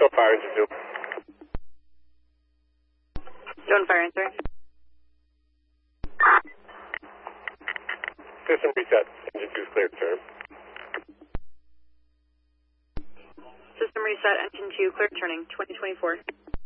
Show fire engine 2. Doing fire answer. System reset. Engine 2 is clear to turn. System reset, engine 2, clear turning, 2024.